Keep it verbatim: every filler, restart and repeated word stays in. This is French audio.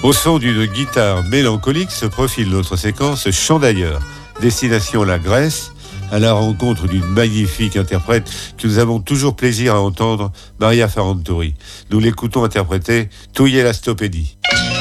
Au son d'une guitare mélancolique se profile notre séquence Chant d'ailleurs, destination la Grèce, à la rencontre d'une magnifique interprète que nous avons toujours plaisir à entendre, Maria Farantouri. Nous l'écoutons interpréter Touye la Stopédie.